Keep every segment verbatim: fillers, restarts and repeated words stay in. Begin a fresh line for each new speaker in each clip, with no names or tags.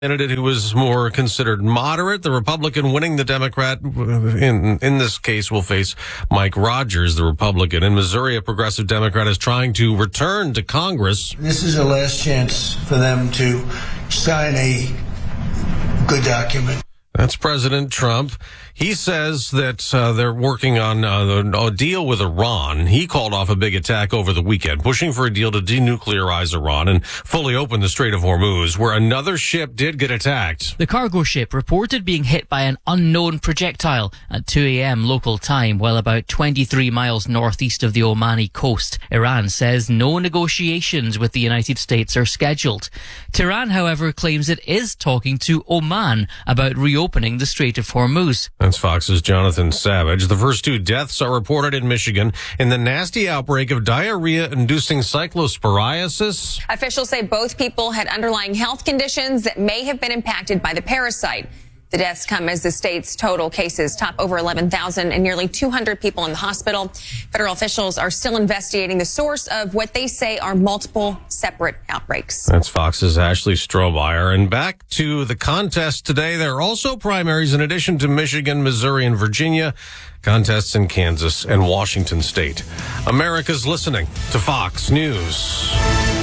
Candidate who was more considered moderate. The Republican winning the Democrat in in this case will face Mike Rogers, the Republican. In Missouri, a progressive Democrat is trying to return to Congress.
This is a last chance for them to sign a good document.
That's President Trump. He says that uh, they're working on uh, a deal with Iran. He called off a big attack over the weekend, pushing for a deal to denuclearize Iran and fully open the Strait of Hormuz, where another ship did get attacked.
The cargo ship reported being hit by an unknown projectile at two a.m. local time, while about twenty-three miles northeast of the Omani coast. Iran says no negotiations with the United States are scheduled. Tehran, however, claims it is talking to Oman about reopening the Strait of Hormuz.
That's Fox's Jonathan Savage. The first two deaths are reported in Michigan in the nasty outbreak of diarrhea-inducing cyclosporiasis.
Officials say both people had underlying health conditions that may have been impacted by the parasite. The deaths come as the state's total cases top over eleven thousand and nearly two hundred people in the hospital. Federal officials are still investigating the source of what they say are multiple separate outbreaks.
That's Fox's Ashley Strohmeyer. And back to the contest today. There are also primaries in addition to Michigan, Missouri, and Virginia. Contests in Kansas and Washington State. America's listening to Fox News.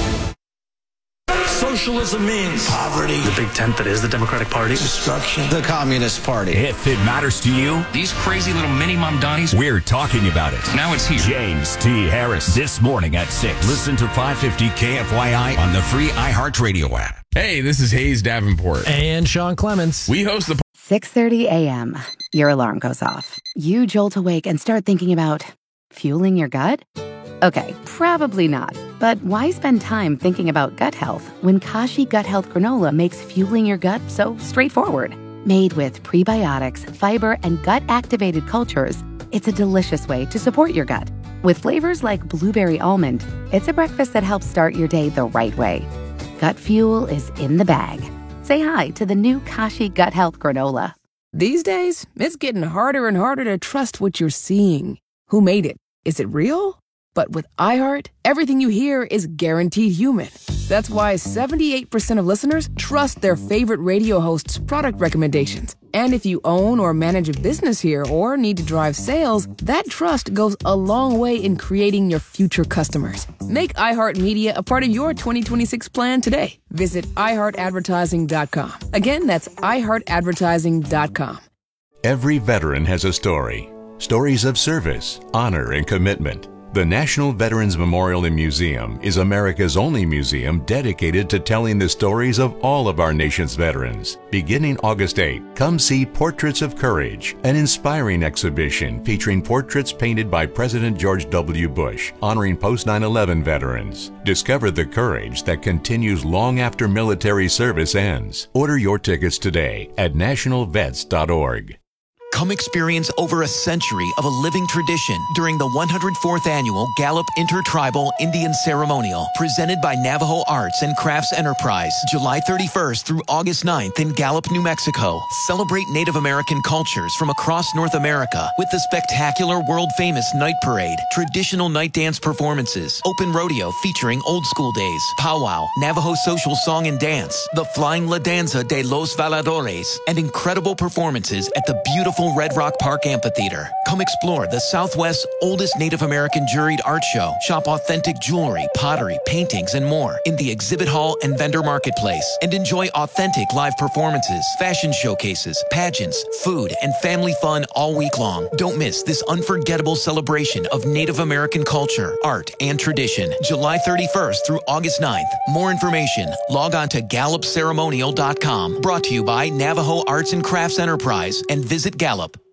Socialism means
Poverty.
the big tent that is the Democratic Party.
Destruction.
The Communist Party.
If it matters to you,
these crazy little mini Mamdanis,
we're talking about it.
Now it's here.
James T. Harris, this morning at six. Listen to five fifty K F Y I on the free iHeartRadio app.
Hey, this is Hayes Davenport.
And Sean Clements.
We host the...
six thirty a.m. Your alarm goes off. You jolt awake and start thinking about fueling your gut? Okay, probably not. But why spend time thinking about gut health when Kashi Gut Health Granola makes fueling your gut so straightforward? Made with prebiotics, fiber, and gut-activated cultures, it's a delicious way to support your gut. With flavors like blueberry almond, it's a breakfast that helps start your day the right way. Gut fuel is in the bag. Say hi to the new Kashi Gut Health Granola.
These days, it's getting harder and harder to trust what you're seeing. Who made it? Is it real? But with iHeart, everything you hear is guaranteed human. That's why seventy-eight percent of listeners trust their favorite radio host's product recommendations. And if you own or manage a business here or need to drive sales, that trust goes a long way in creating your future customers. Make iHeartMedia a part of your twenty twenty-six plan today. Visit i heart advertising dot com. Again, that's i heart advertising dot com.
Every veteran has a story. Stories of service, honor, and commitment. The National Veterans Memorial and Museum is America's only museum dedicated to telling the stories of all of our nation's veterans. Beginning August eighth, come see Portraits of Courage, an inspiring exhibition featuring portraits painted by President George W. Bush, honoring post nine eleven veterans. Discover the courage that continues long after military service ends. Order your tickets today at national vets dot org.
Come experience over a century of a living tradition during the one hundred fourth Annual Gallup Intertribal Indian Ceremonial, presented by Navajo Arts and Crafts Enterprise, July thirty-first through August ninth in Gallup, New Mexico. Celebrate Native American cultures from across North America with the spectacular world-famous Night Parade, traditional night dance performances, open rodeo featuring old school days, powwow, Navajo social song and dance, the Flying La Danza de los Valadores, and incredible performances at the beautiful Red Rock Park Amphitheater. Come explore the Southwest's oldest Native American juried art show. Shop authentic jewelry, pottery, paintings, and more in the exhibit hall and vendor marketplace. And enjoy authentic live performances, fashion showcases, pageants, food, and family fun all week long. Don't miss this unforgettable celebration of Native American culture, art, and tradition. July thirty-first through August ninth. More information, log on to gallup ceremonial dot com. Brought to you by Navajo Arts and Crafts Enterprise and Visit Gallup.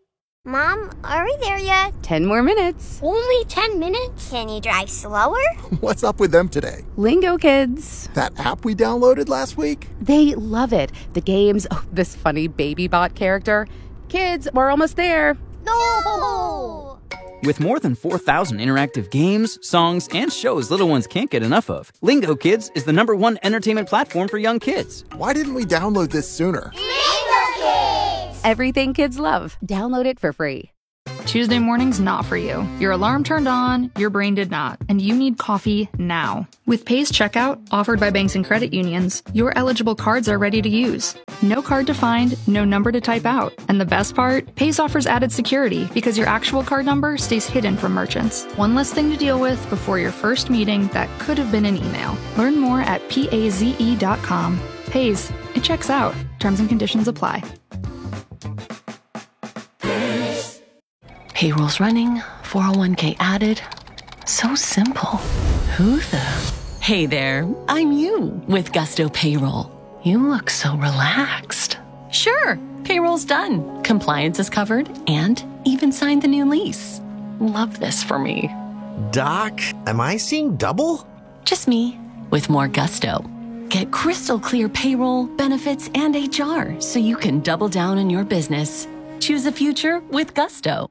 Mom, are we there yet?
Ten more minutes.
Only ten minutes? Can you drive slower?
What's up with them today?
Lingo Kids.
That app we downloaded last week?
They love it. The games, oh, this funny baby bot character. Kids, we're almost there.
No!
With more than four thousand interactive games, songs, and shows little ones can't get enough of, Lingo Kids is the number one entertainment platform for young kids.
Why didn't we download this sooner?
Lingo Kids!
Everything kids love. Download it for free.
Tuesday morning's not for you. Your alarm turned on, your brain did not, and you need coffee now. With Pay's checkout, offered by banks and credit unions, your eligible cards are ready to use. No card to find, no number to type out. And the best part? Pay's offers added security because your actual card number stays hidden from merchants. One less thing to deal with before your first meeting that could have been an email. Learn more at paze dot com. Pay's, it checks out. Terms and conditions apply.
Payroll's running, four oh one k added. So simple. Who the? Hey there, I'm you with Gusto Payroll. You look so relaxed. Sure, payroll's done. Compliance is covered and even signed the new lease. Love this for me.
Doc, am I seeing double?
Just me with more Gusto. Get crystal clear payroll, benefits, and H R so you can double down on your business. Choose a future with Gusto.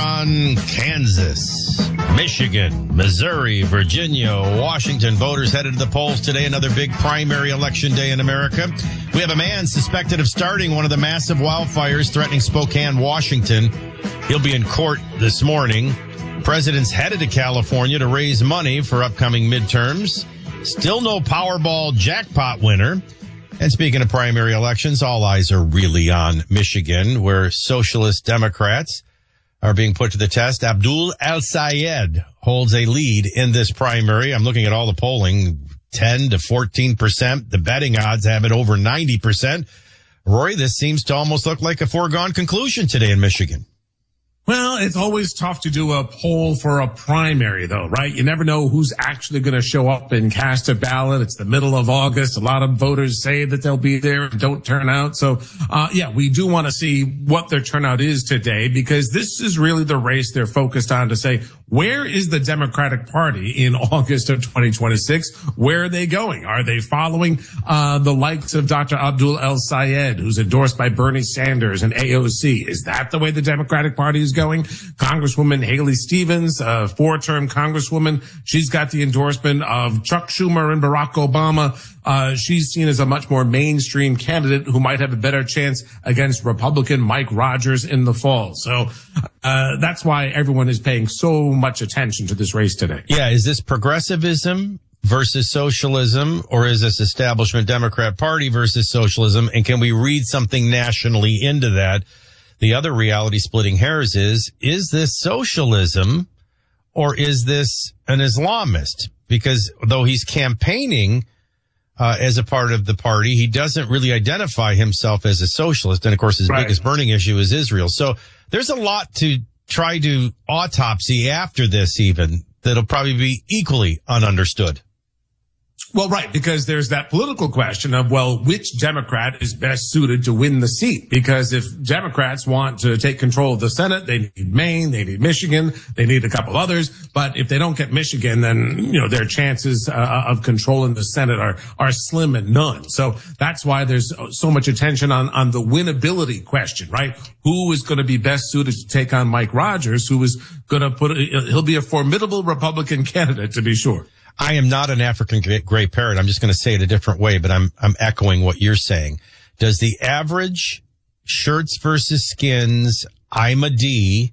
On Kansas, Michigan, Missouri, Virginia, Washington. Voters headed to the polls today. Another big primary election day in America. We have a man suspected of starting one of the massive wildfires threatening Spokane, Washington. He'll be in court this morning. President's headed to California to raise money for upcoming midterms. Still no Powerball jackpot winner. And speaking of primary elections, all eyes are really on Michigan, where socialist Democrats are being put to the test. Abdul El-Sayed holds a lead in this primary. I'm looking at all the polling, ten to fourteen percent. The betting odds have it over ninety percent. Rory, this seems to almost look like a foregone conclusion today in Michigan.
Well, it's always tough to do a poll for a primary, though, right? You never know who's actually going to show up and cast a ballot. It's the middle of August. A lot of voters say that they'll be there and don't turn out. So, uh, yeah, we do want to see what their turnout is today, because this is really the race they're focused on to say, where is the Democratic Party in August of twenty twenty-six? Where are they going? Are they following uh the likes of Doctor Abdul El-Sayed, who's endorsed by Bernie Sanders and A O C? Is that the way the Democratic Party is going? Congresswoman Haley Stevens, a four-term congresswoman, she's got the endorsement of Chuck Schumer and Barack Obama. Uh, she's seen as a much more mainstream candidate who might have a better chance against Republican Mike Rogers in the fall. So, uh, that's why everyone is paying so much attention to this race today.
Yeah. Is this progressivism versus socialism, or is this establishment Democrat Party versus socialism? And can we read something nationally into that? The other reality splitting hairs is, is this socialism or is this an Islamist? Because though he's campaigning Uh, as a part of the party, he doesn't really identify himself as a socialist. And of course, his right. biggest burning issue is Israel. So there's a lot to try to autopsy after this even that'll probably be equally ununderstood.
Well, right, because there's that political question of, well, which Democrat is best suited to win the seat? Because if Democrats want to take control of the Senate, they need Maine, they need Michigan, they need a couple others. But if they don't get Michigan, then, you know, their chances uh, of controlling the Senate are, are slim and none. So that's why there's so much attention on, on the winnability question, right? Who is going to be best suited to take on Mike Rogers, who is going to put, he'll be a formidable Republican candidate, to be sure.
I am not an African gray parrot. I'm just going to say it a different way, but I'm, I'm echoing what you're saying. Does the average shirts versus skins, I'm a D,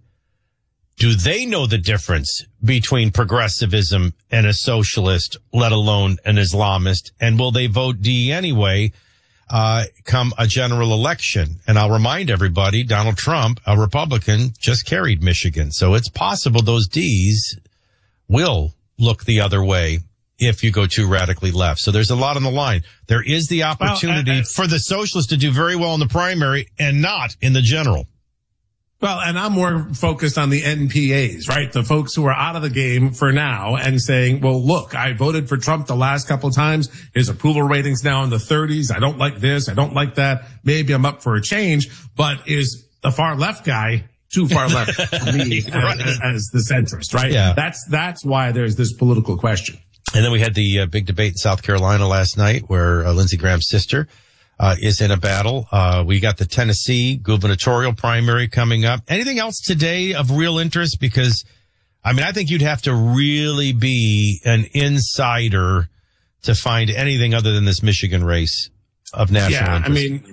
do they know the difference between progressivism and a socialist, let alone an Islamist? And will they vote D anyway, uh, come a general election? And I'll remind everybody, Donald Trump, a Republican, just carried Michigan. So it's possible those Ds will look the other way if you go too radically left. So there's a lot on the line. There is the opportunity well, uh, for the socialists to do very well in the primary and not in the general.
Well, and I'm more focused on the N P As, right? The folks who are out of the game for now and saying, well, look, I voted for Trump the last couple of times. His approval rating's now in the thirties. I don't like this. I don't like that. Maybe I'm up for a change, but is the far left guy too far left for me right. as, as the centrist, right?
Yeah.
That's, that's why there's this political question.
And then we had the uh, big debate in South Carolina last night where uh, Lindsey Graham's sister uh, is in a battle. Uh, we got the Tennessee gubernatorial primary coming up. Anything else today of real interest? Because, I mean, I think you'd have to really be an insider to find anything other than this Michigan race of national
yeah,
interest.
I mean,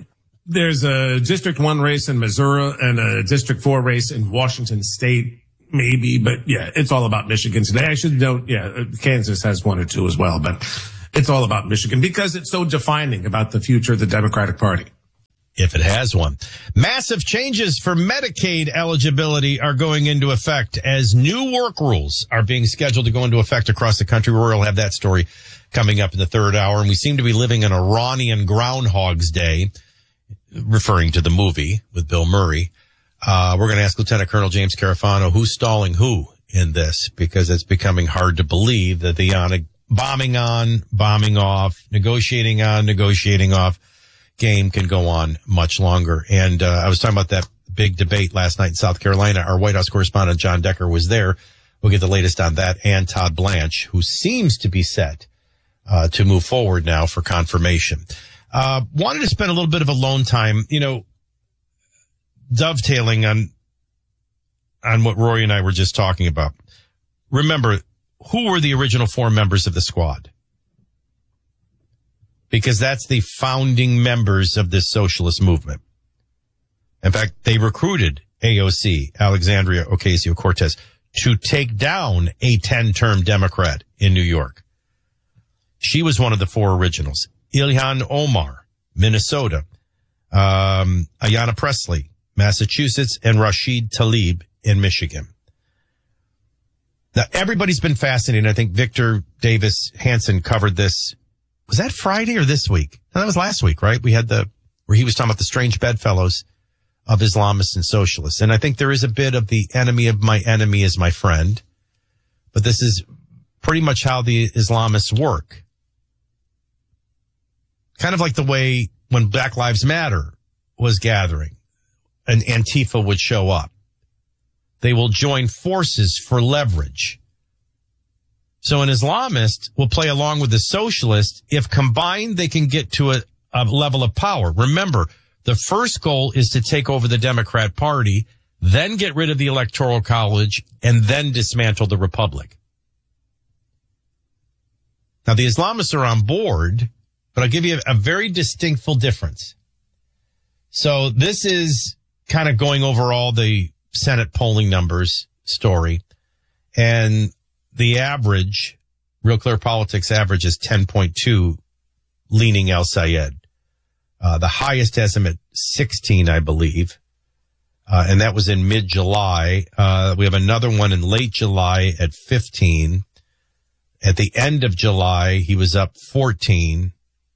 there's a District one race in Missouri and a District four race in Washington State, maybe. But, yeah, it's all about Michigan today. I should note, yeah, Kansas has one or two as well. But it's all about Michigan because it's so defining about the future of the Democratic Party.
If it has one. Massive changes for Medicaid eligibility are going into effect as new work rules are being scheduled to go into effect across the country. We'll have that story coming up in the third hour. And we seem to be living in Iranian Groundhog's Day, referring to the movie with Bill Murray. Uh, we're going to ask Lieutenant Colonel James Carafano who's stalling who in this, because it's becoming hard to believe that the on, bombing on, bombing off, negotiating on, negotiating off game can go on much longer. And uh, I was talking about that big debate last night in South Carolina. Our White House correspondent John Decker was there. We'll get the latest on that, and Todd Blanche, who seems to be set uh, to move forward now for confirmation. Uh, wanted to spend a little bit of alone time, you know, dovetailing on on what Rory and I were just talking about. Remember, who were the original four members of the squad? Because that's the founding members of this socialist movement. In fact, they recruited A O C, Alexandria Ocasio-Cortez, to take down a ten-term Democrat in New York. She was one of the four originals. Ilhan Omar, Minnesota, um, Ayanna Pressley, Massachusetts, and Rashid Tlaib in Michigan. Now, everybody's been fascinated. I think Victor Davis Hanson covered this. Was that Friday or this week? No, that was last week, right? We had the, where he was talking about the strange bedfellows of Islamists and socialists. And I think there is a bit of the enemy of my enemy is my friend. But this is pretty much how the Islamists work. Kind of like the way when Black Lives Matter was gathering and Antifa would show up. They will join forces for leverage. So an Islamist will play along with the socialist if combined they can get to a, a level of power. Remember, the first goal is to take over the Democrat Party, then get rid of the Electoral College, and then dismantle the Republic. Now, the Islamists are on board, but I'll give you a, a very distinctful difference. So this is kind of going over all the Senate polling numbers story, and the average, Real Clear Politics average is ten point two, leaning El Sayed. Uh, the highest estimate, sixteen, I believe. Uh, and that was in mid-July. Uh, we have another one in late July at fifteen. At the end of July, he was up fourteen.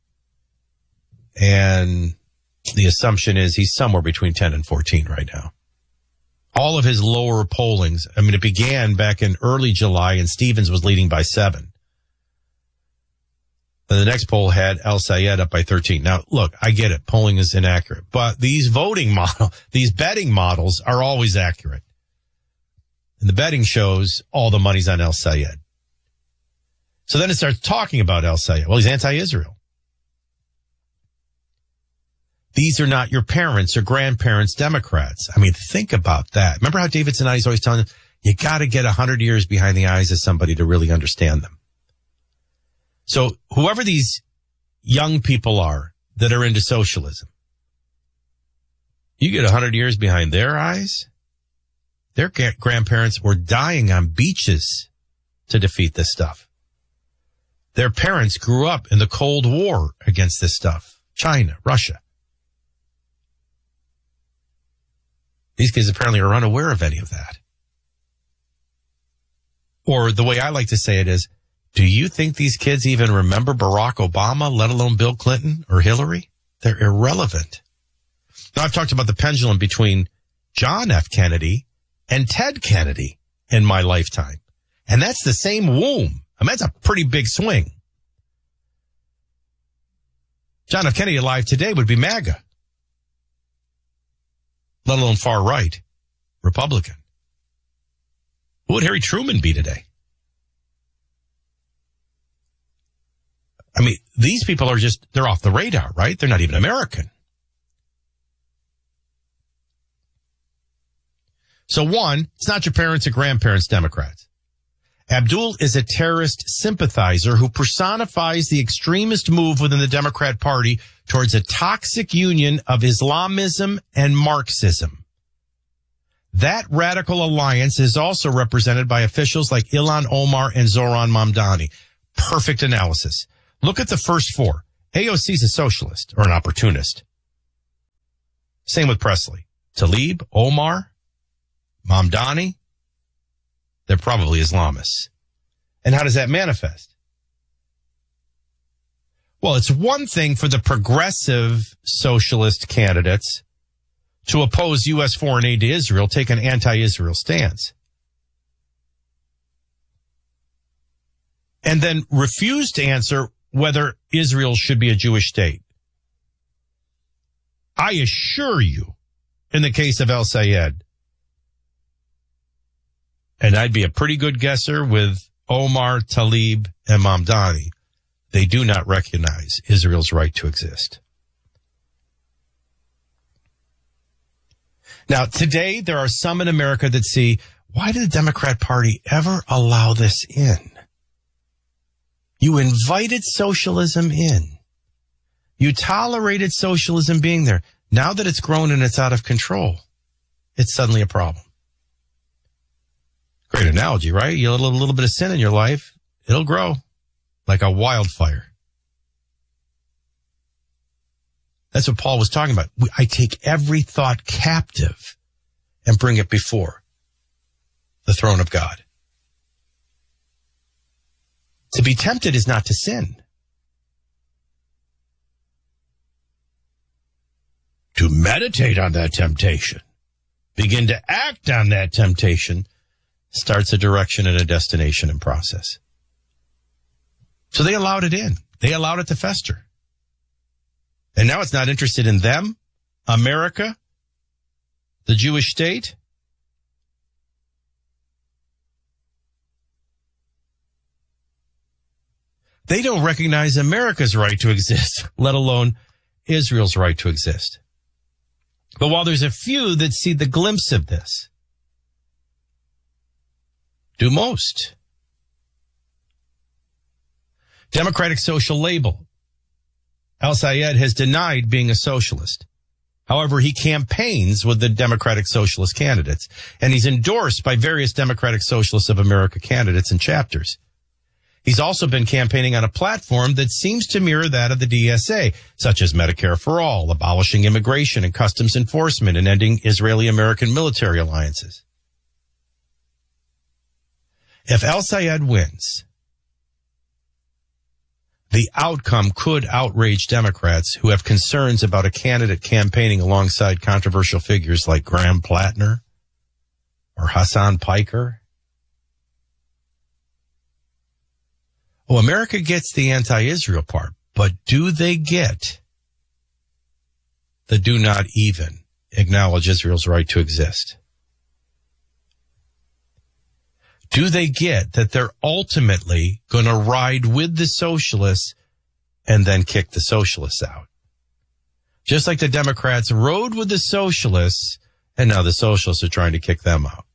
And the assumption is he's somewhere between ten and fourteen right now. All of his lower pollings, I mean, it began back in early July and Stevens was leading by seven. And the next poll had El Sayed up by thirteen. Now, look, I get it. Polling is inaccurate, but these voting model, these betting models are always accurate. And the betting shows all the money's on El Sayed. So then it starts talking about El Sayed. Well, he's anti-Israel. These are not your parents or grandparents' Democrats. I mean, think about that. Remember how David Zanotti always telling them, you got to get a hundred years behind the eyes of somebody to really understand them. So whoever these young people are that are into socialism, you get a hundred years behind their eyes. Their grandparents were dying on beaches to defeat this stuff. Their parents grew up in the Cold War against this stuff. China, Russia. These kids apparently are unaware of any of that. Or the way I like to say it is, do you think these kids even remember Barack Obama, let alone Bill Clinton or Hillary? They're irrelevant. Now, I've talked about the pendulum between John F. Kennedy and Ted Kennedy in my lifetime. And that's the same womb. I mean, that's a pretty big swing. John F. Kennedy alive today would be MAGA. Let alone far right, Republican. Who would Harry Truman be today? I mean, these people are just, they're off the radar, right? They're not even American. So one, it's not your parents or grandparents' Democrats. Abdul is a terrorist sympathizer who personifies the extremist move within the Democrat Party towards a toxic union of Islamism and Marxism. That radical alliance is also represented by officials like Ilhan Omar and Zoran Mamdani. Perfect analysis. Look at the first four. A O C is a socialist or an opportunist. Same with Presley. Tlaib, Omar, Mamdani, they're probably Islamists. And how does that manifest? Well, it's one thing for the progressive socialist candidates to oppose U S foreign aid to Israel, take an anti-Israel stance, and then refuse to answer whether Israel should be a Jewish state. I assure you, in the case of El Sayed, and I'd be a pretty good guesser with Omar, Tlaib, and Mamdani, they do not recognize Israel's right to exist. Now, today, there are some in America that see, why did the Democrat Party ever allow this in? You invited socialism in. You tolerated socialism being there. Now that it's grown and it's out of control, it's suddenly a problem. Great analogy, right? You let a little, little bit of sin in your life, it'll grow like a wildfire. That's what Paul was talking about. I take every thought captive and bring it before the throne of God. To be tempted is not to sin. To meditate on that temptation, begin to act on that temptation, starts a direction and a destination and process. So they allowed it in. They allowed it to fester. And now it's not interested in them, America, the Jewish state. They don't recognize America's right to exist, let alone Israel's right to exist. But while there's a few that see the glimpse of this, do most. Democratic Social Label. El Sayed has denied being a socialist. However, he campaigns with the Democratic Socialist candidates, and he's endorsed by various Democratic Socialists of America candidates and chapters. He's also been campaigning on a platform that seems to mirror that of the D S A, such as Medicare for All, abolishing immigration and customs enforcement, and ending Israeli-American military alliances. If El Sayed wins, the outcome could outrage Democrats who have concerns about a candidate campaigning alongside controversial figures like Graham Plattner or Hassan Piker. Oh, America gets the anti-Israel part, but do they get the do not even acknowledge Israel's right to exist? Do they get that they're ultimately going to ride with the socialists and then kick the socialists out? Just like the Democrats rode with the socialists, and now the socialists are trying to kick them out.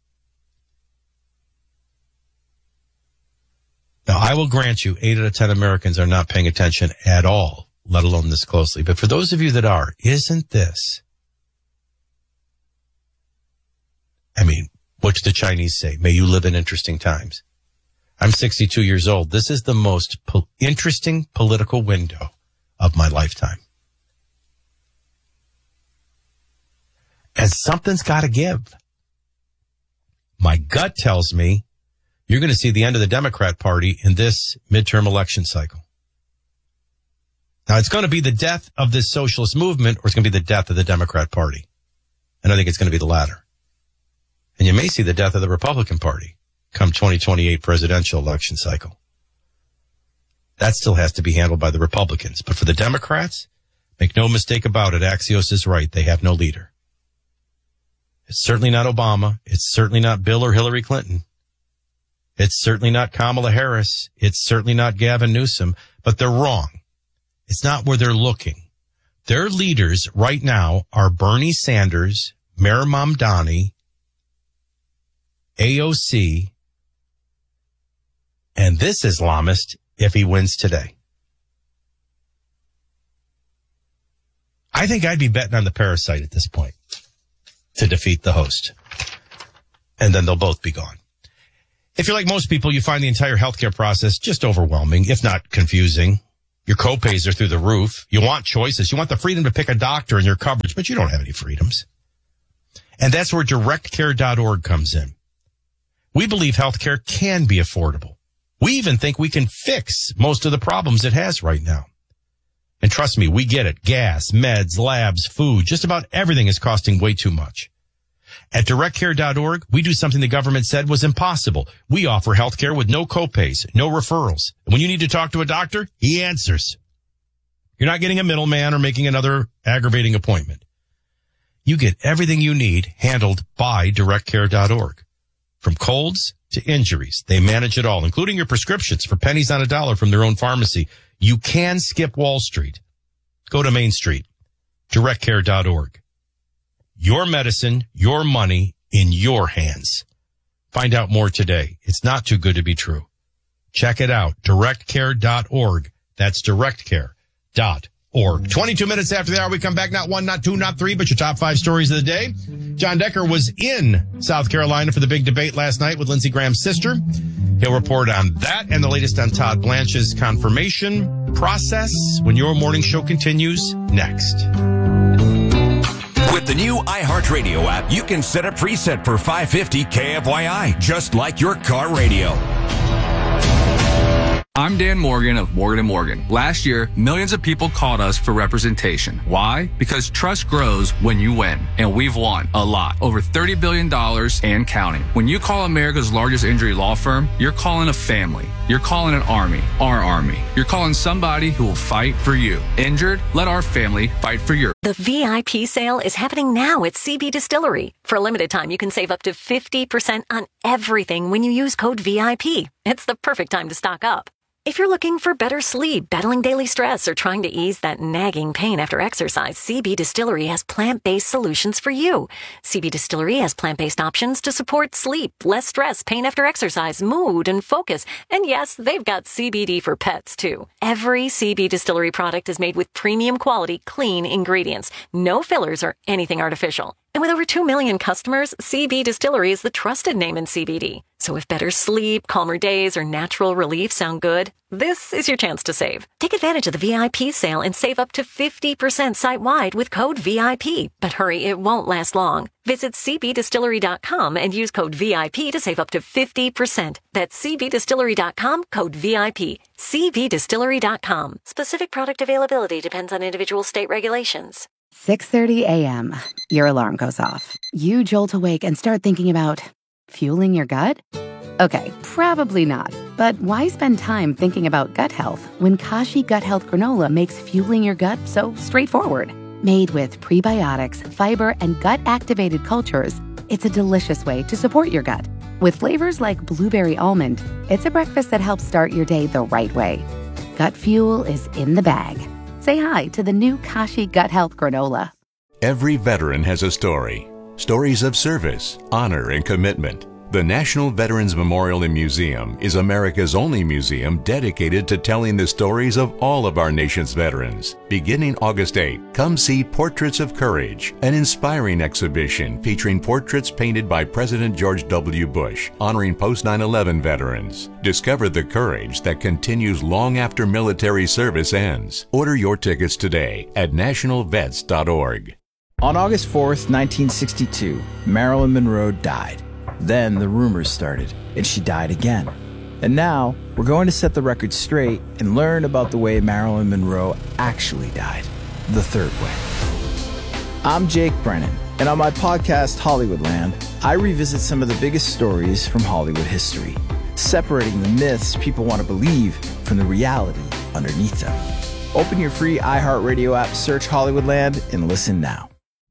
Now, I will grant you eight out of ten Americans are not paying attention at all, let alone this closely. But for those of you that are, isn't this? I mean, what did the Chinese say? May you live in interesting times. I'm sixty-two years old. This is the most po- interesting political window of my lifetime. And something's got to give. My gut tells me you're going to see the end of the Democrat Party in this midterm election cycle. Now, it's going to be the death of this socialist movement, or it's going to be the death of the Democrat Party. And I think it's going to be the latter. And you may see the death of the Republican Party come twenty twenty-eight presidential election cycle. That still has to be handled by the Republicans. But for the Democrats, make no mistake about it, Axios is right. They have no leader. It's certainly not Obama. It's certainly not Bill or Hillary Clinton. It's certainly not Kamala Harris. It's certainly not Gavin Newsom. But they're wrong. It's not where they're looking. Their leaders right now are Bernie Sanders, Mayor Mamdani, A O C, and this Islamist if he wins today. I think I'd be betting on the parasite at this point to defeat the host. And then they'll both be gone. If you're like most people, you find the entire healthcare process just overwhelming, if not confusing. Your copays are through the roof. You want choices. You want the freedom to pick a doctor and your coverage, but you don't have any freedoms. And that's where direct care dot org comes in. We believe healthcare can be affordable. We even think we can fix most of the problems it has right now. And trust me, we get it. Gas, meds, labs, food, just about everything is costing way too much. At direct care dot org, we do something the government said was impossible. We offer healthcare with no copays, no referrals. And when you need to talk to a doctor, he answers. You're not getting a middleman or making another aggravating appointment. You get everything you need handled by direct care dot org. From colds to injuries, they manage it all, including your prescriptions for pennies on a dollar from their own pharmacy. You can skip Wall Street. Go to Main Street. direct care dot org. Your medicine, your money in your hands. Find out more today. It's not too good to be true. Check it out. direct care dot org. That's direct care dot org. twenty-two minutes after the hour, we come back. Not one, not two, not three, but your top five stories of the day. John Decker was in South Carolina for the big debate last night with Lindsey Graham's sister. He'll report on that and the latest on Todd Blanche's confirmation process when your morning show continues next.
With the new iHeartRadio app, you can set a preset for five fifty K F Y I, just like your car radio.
I'm Dan Morgan of Morgan and Morgan. Last year, millions of people called us for representation. Why? Because trust grows when you win. And we've won a lot. Over thirty billion dollars and counting. When you call America's largest injury law firm, you're calling a family. You're calling an army. Our army. You're calling somebody who will fight for you. Injured? Let our family fight for yours.
The V I P sale is happening now at C B Distillery. For a limited time, you can save up to fifty percent on everything when you use code V I P. It's the perfect time to stock up. If you're looking for better sleep, battling daily stress, or trying to ease that nagging pain after exercise, C B Distillery has plant-based solutions for you. C B Distillery has plant-based options to support sleep, less stress, pain after exercise, mood, and focus. And yes, they've got C B D for pets, too. Every C B Distillery product is made with premium quality, clean ingredients. No fillers or anything artificial. And with over two million customers, C B Distillery is the trusted name in C B D. So if better sleep, calmer days, or natural relief sound good, this is your chance to save. Take advantage of the V I P sale and save up to fifty percent site-wide with code V I P. But hurry, it won't last long. Visit C B distillery dot com and use code V I P to save up to fifty percent. That's C B distillery dot com, code V I P. C B distillery dot com. Specific product availability depends on individual state regulations.
six thirty a.m. Your alarm goes off. You jolt awake and start thinking about fueling your gut? Okay, probably not. But why spend time thinking about gut health when Kashi Gut Health Granola makes fueling your gut so straightforward? Made with prebiotics, fiber, and gut-activated cultures, it's a delicious way to support your gut. With flavors like blueberry almond, it's a breakfast that helps start your day the right way. Gut fuel is in the bag. Say hi to the new Kashi Gut Health Granola.
Every veteran has a story. Stories of service, honor, and commitment. The National Veterans Memorial and Museum is America's only museum dedicated to telling the stories of all of our nation's veterans. Beginning August eighth, come see Portraits of Courage, an inspiring exhibition featuring portraits painted by President George W. Bush, honoring post nine eleven veterans. Discover the courage that continues long after military service ends. Order your tickets today at national vets dot org.
On August fourth, nineteen sixty-two, Marilyn Monroe died. Then the rumors started, and she died again. And now, we're going to set the record straight and learn about the way Marilyn Monroe actually died, the third way. I'm Jake Brennan, and on my podcast, Hollywoodland, I revisit some of the biggest stories from Hollywood history, separating the myths people want to believe from the reality underneath them. Open your free iHeartRadio app, search Hollywoodland, and listen now.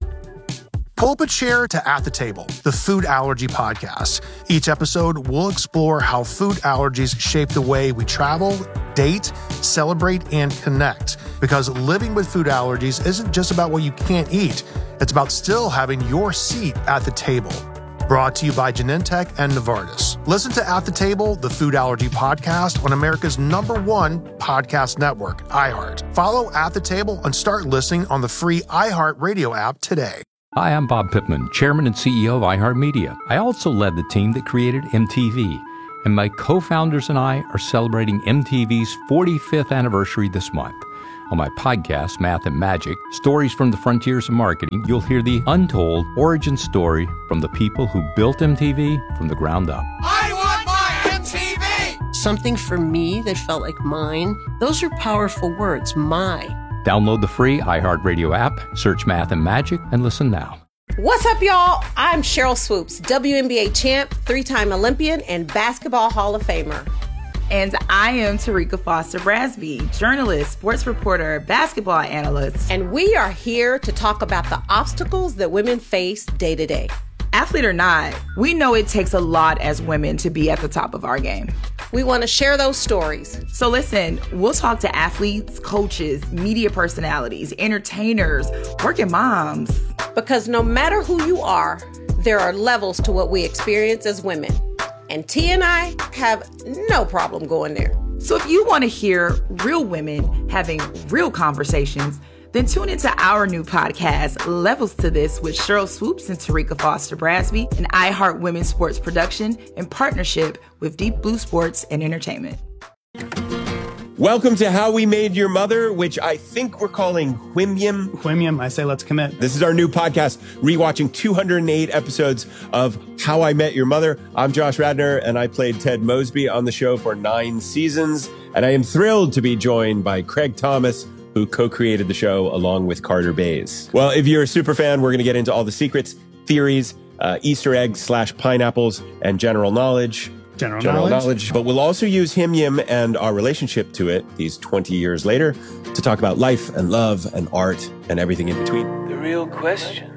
Pull up a chair to At the Table, the food allergy podcast. Each episode, we'll explore how food allergies shape the way we travel, date, celebrate, and connect. Because living with food allergies isn't just about what you can't eat. It's about still having your seat at the table. Brought to you by Genentech and Novartis. Listen to At the Table, the Food Allergy Podcast, on America's number one podcast network, iHeart. Follow At the Table and start listening on the free iHeart Radio app today.
Hi, I'm Bob Pittman, Chairman and C E O of iHeartMedia. I also led the team that created M T V, and my co-founders and I are celebrating M T V's forty-fifth anniversary this month. On my podcast, Math and Magic, Stories from the Frontiers of Marketing, you'll hear the untold origin story from the people who built M T V from the ground up.
I want my M T V!
Something for me that felt like mine. Those are powerful words, my.
Download the free iHeartRadio app, search Math and Magic, and listen now.
What's up, y'all? I'm Cheryl Swoops, W N B A champ, three-time Olympian, and Basketball Hall of Famer.
And I am Tarika Foster Brasby, journalist, sports reporter, basketball analyst.
And we are here to talk about the obstacles that women face day to day.
Athlete or not, we know it takes a lot as women to be at the top of our game.
We want to share those stories.
So listen, we'll talk to athletes, coaches, media personalities, entertainers, working moms.
Because no matter who you are, there are levels to what we experience as women. And T and I have no problem going there.
So if you want to hear real women having real conversations, then tune into our new podcast, Levels to This, with Cheryl Swoops and Tarika Foster Brasby, an iHeart Women's Sports production in partnership with Deep Blue Sports and Entertainment.
Welcome to How We Made Your Mother, which I think we're calling Whimyum.
Whimyum, I say let's commit.
This is our new podcast, rewatching two hundred eight episodes of How I Met Your Mother. I'm Josh Radner, and I played Ted Mosby on the show for nine seasons. And I am thrilled to be joined by Craig Thomas, who co-created the show along with Carter Bays. Well, if you're a super fan, we're going to get into all the secrets, theories, uh, Easter eggs slash pineapples, and general knowledge.
General,
general knowledge.
knowledge.
But we'll also use Hymyim and our relationship to it these twenty years later to talk about life and love and art and everything in between.
The real question,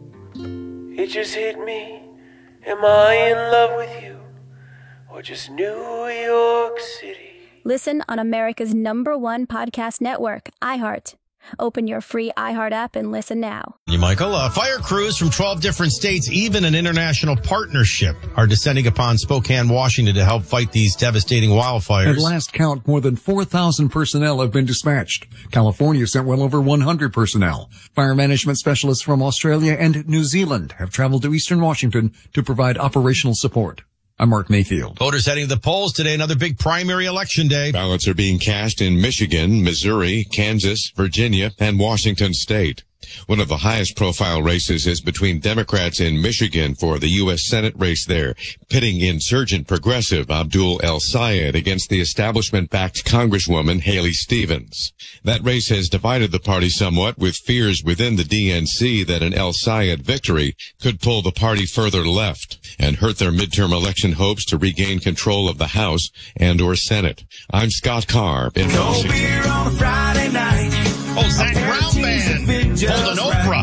it just hit me. Am I in love with you or just New York City?
Listen on America's number one podcast network, iHeart. Open your free iHeart app and listen now.
You, Michael. Uh, fire crews from twelve different states, even an international partnership, are descending upon Spokane, Washington to help fight these devastating wildfires.
At last count, more than four thousand personnel have been dispatched. California sent well over one hundred personnel. Fire management specialists from Australia and New Zealand have traveled to eastern Washington to provide operational support. I'm Mark Mayfield.
Voters heading to the polls today, another big primary election day.
Ballots are being cast in Michigan, Missouri, Kansas, Virginia, and Washington State. One of the highest profile races is between Democrats in Michigan for the U S Senate race there, pitting insurgent progressive Abdul El-Sayed against the establishment-backed Congresswoman Haley Stevens. That race has divided the party somewhat, with fears within the D N C that an El-Sayed victory could pull the party further left and hurt their midterm election hopes to regain control of the House and or Senate. I'm Scott Carr in Washington.
Beer on a Friday night.
Oh, Zach Brown Band holding Oprah.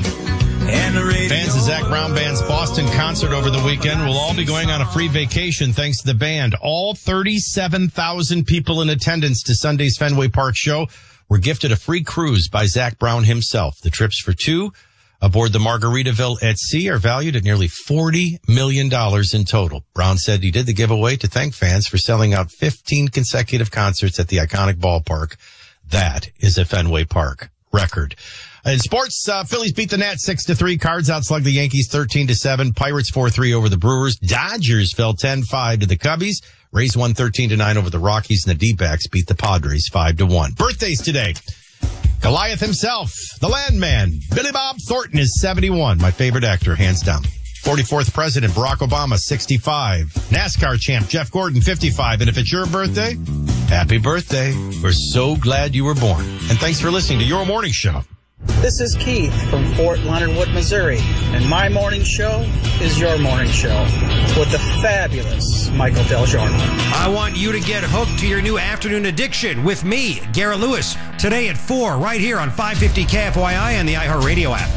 Fans of Zach Brown Band's Boston concert over the weekend will all be going on a free vacation thanks to the band. All thirty-seven thousand people in attendance to Sunday's Fenway Park show were gifted a free cruise by Zach Brown himself. The trips for two aboard the Margaritaville at Sea are valued at nearly forty million dollars in total. Brown said he did the giveaway to thank fans for selling out fifteen consecutive concerts at the iconic ballpark. That is a Fenway Park record. In sports, uh, Phillies beat the Nats six to three. Cards outslug the Yankees thirteen to seven. Pirates four three over the Brewers. Dodgers fell ten five to the Cubbies. Rays won thirteen to nine over the Rockies, and the D-backs beat the Padres five to one. Birthdays today. Goliath himself, the landman, Billy Bob Thornton is seventy-one. My favorite actor, hands down. forty-fourth President Barack Obama, sixty-five. NASCAR champ Jeff Gordon, fifty-five. And if it's your birthday, happy birthday. We're so glad you were born. And thanks for listening to Your Morning Show.
This is Keith from Fort Leonard Wood, Missouri, and my morning show is your morning show with the fabulous Michael Del Giorno.
I want you to get hooked to your new afternoon addiction with me, Garrett Lewis, today at four, right here on five fifty K F Y I and the iHeartRadio app.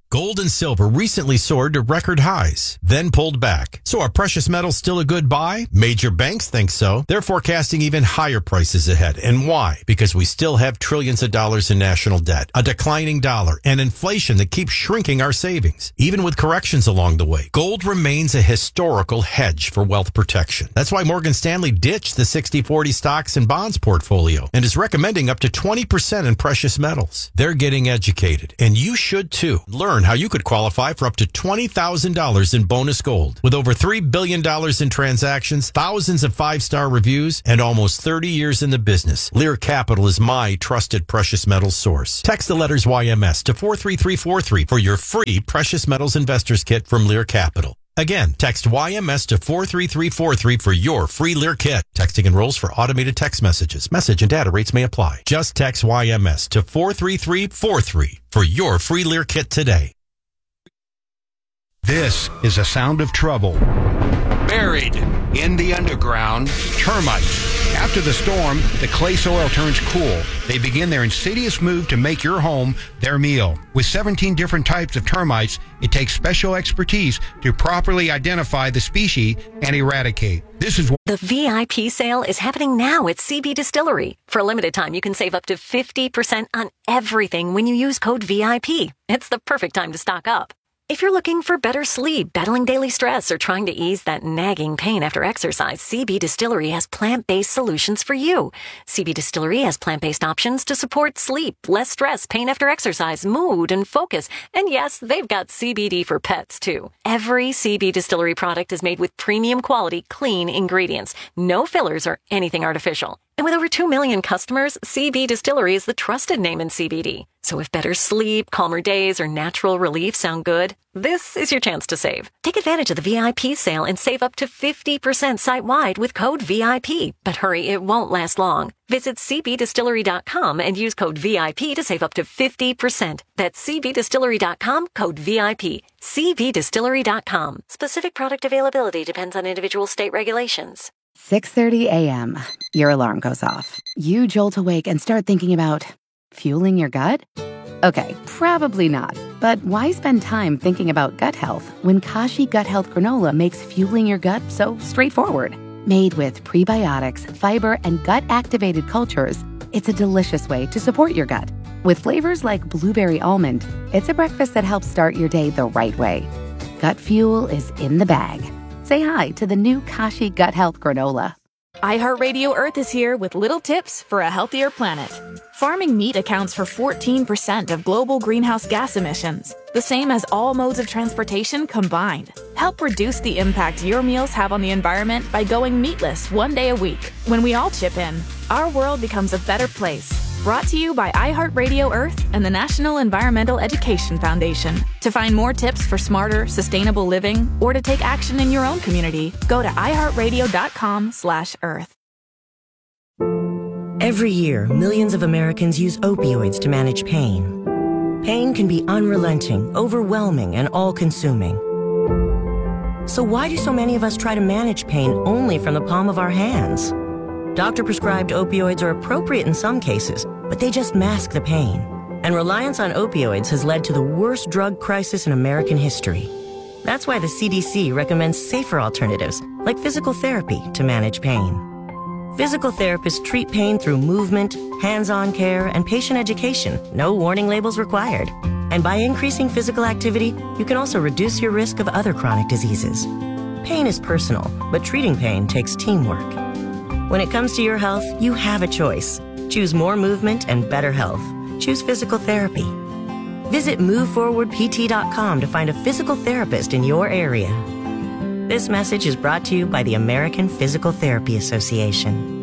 Gold and silver recently soared to record highs, then pulled back. So are precious metals still a good buy? Major banks think so. They're forecasting even higher prices ahead. And why? Because we still have trillions of dollars in national debt, a declining dollar, and inflation that keeps shrinking our savings. Even with corrections along the way, gold remains a historical hedge for wealth protection. That's why Morgan Stanley ditched the sixty forty stocks and bonds portfolio and is recommending up to twenty percent in precious metals. They're getting educated, and you should too. Learn how you could qualify for up to twenty thousand dollars in bonus gold. With over three billion dollars in transactions, thousands of five-star reviews, and almost thirty years in the business, Lear Capital is my trusted precious metals source. Text the letters Y M S to four three three four three for your free Precious Metals Investors Kit from Lear Capital. Again, text Y M S to four three three four three for your free Lear kit. Texting enrolls for automated text messages. Message and data rates may apply. Just text Y M S to four three three four three for your free Lear kit today.
This is a sound of trouble. Buried in the underground, termites. After the storm, the clay soil turns cool. They begin their insidious move to make your home their meal. With seventeen different types of termites, it takes special expertise to properly identify the species and eradicate. This is
The V I P sale is happening now at C B Distillery. For a limited time, you can save up to fifty percent on everything when you use code V I P. It's the perfect time to stock up. If you're looking for better sleep, battling daily stress, or trying to ease that nagging pain after exercise, C B Distillery has plant-based solutions for you. C B Distillery has plant-based options to support sleep, less stress, pain after exercise, mood, and focus. And yes, they've got C B D for pets, too. Every C B Distillery product is made with premium quality, clean ingredients. No fillers or anything artificial. And with over two million customers, C B Distillery is the trusted name in C B D. So if better sleep, calmer days, or natural relief sound good, this is your chance to save. Take advantage of the V I P sale and save up to fifty percent site-wide with code V I P. But hurry, it won't last long. Visit c b distillery dot com and use code V I P to save up to fifty percent. That's c b distillery dot com, code V I P. c b distillery dot com. Specific product availability depends on individual state regulations.
six thirty a.m. Your alarm goes off. You jolt awake and start thinking about fueling your gut? Okay, probably not. But why spend time thinking about gut health when Kashi Gut Health Granola makes fueling your gut so straightforward? Made with prebiotics, fiber, and gut-activated cultures, it's a delicious way to support your gut. With flavors like blueberry almond, it's a breakfast that helps start your day the right way. Gut fuel is in the bag. Say hi to the new Kashi Gut Health Granola.
iHeartRadio Earth is here with little tips for a healthier planet. Farming meat accounts for fourteen percent of global greenhouse gas emissions, the same as all modes of transportation combined. Help reduce the impact your meals have on the environment by going meatless one day a week. When we all chip in, our world becomes a better place. Brought to you by iHeartRadio Earth and the National Environmental Education Foundation. To find more tips for smarter, sustainable living, or to take action in your own community, go to iHeartRadio.com slash Earth.
Every year, millions of Americans use opioids to manage pain. Pain can be unrelenting, overwhelming, and all-consuming. So why do so many of us try to manage pain only from the palm of our hands? Doctor-prescribed opioids are appropriate in some cases, but they just mask the pain. And reliance on opioids has led to the worst drug crisis in American history. That's why the C D C recommends safer alternatives, like physical therapy, to manage pain. Physical therapists treat pain through movement, hands-on care, and patient education. No warning labels required. And by increasing physical activity, you can also reduce your risk of other chronic diseases. Pain is personal, but treating pain takes teamwork. When it comes to your health, you have a choice. Choose more movement and better health. Choose physical therapy. Visit move forward p t dot com to find a physical therapist in your area. This message is brought to you by the American Physical Therapy Association.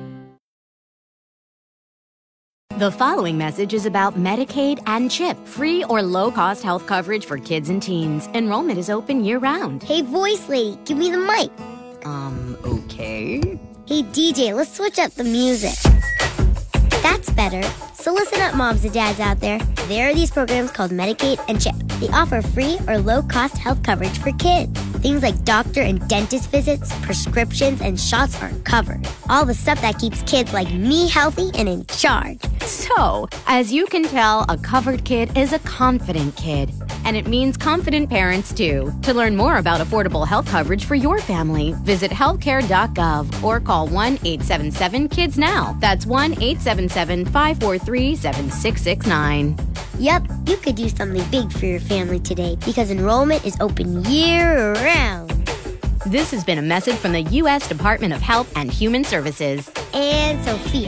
The following message is about Medicaid and CHIP, free or low-cost health coverage for kids and teens. Enrollment is open year-round.
Hey, voice lady, give me the mic.
Um, okay.
Hey, D J, let's switch up the music. That's better. So listen up, moms and dads out there. There are these programs called Medicaid and CHIP. They offer free or low-cost health coverage for kids. Things like doctor and dentist visits, prescriptions, and shots are covered. All the stuff that keeps kids like me healthy and in charge.
So, as you can tell, a covered kid is a confident kid. And it means confident parents, too. To learn more about affordable health coverage for your family, visit healthcare dot gov or call one eight seven seven kids now. That's one eight seven seven, five four three, seven six six nine.
Yep, you could do something big for your family today because enrollment is open year-round.
This has been a message from the U S Department of Health and Human Services.
And Sophia.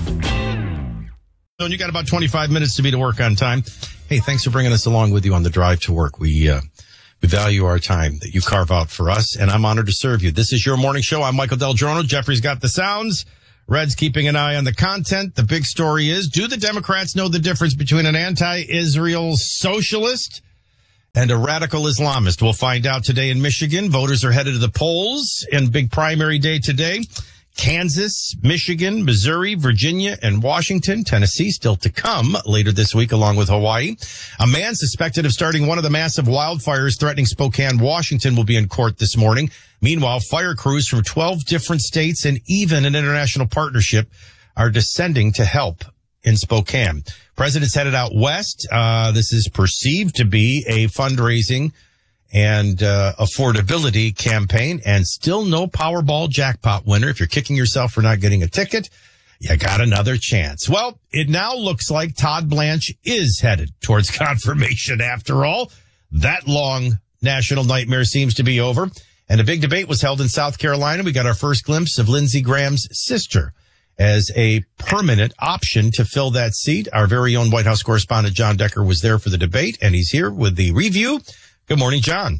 So you got about twenty-five minutes to be to work on time. Hey, thanks for bringing us along with you on the drive to work. We uh, we value our time that you carve out for us, and I'm honored to serve you. This is your morning show. I'm Michael Del Giorno. Jeffrey's got the sounds. Red's keeping an eye on the content. The big story is, do the Democrats know the difference between an anti-Israel socialist and a radical Islamist? We'll find out today in Michigan. Voters are headed to the polls in big primary day today. Kansas, Michigan, Missouri, Virginia, and Washington. Tennessee still to come later this week, along with Hawaii. A man suspected of starting one of the massive wildfires threatening Spokane, Washington, will be in court this morning. Meanwhile, fire crews from twelve different states and even an international partnership are descending to help in Spokane. President's headed out west. Uh, this is perceived to be a fundraising and uh, affordability campaign, and still no Powerball jackpot winner. If you're kicking yourself for not getting a ticket, you got another chance. Well, it now looks like Todd Blanche is headed towards confirmation after all. That long national nightmare seems to be over, and a big debate was held in South Carolina. We got our first glimpse of Lindsey Graham's sister as a permanent option to fill that seat. Our very own White House correspondent John Decker was there for the debate, and he's here with the review. Good morning, John.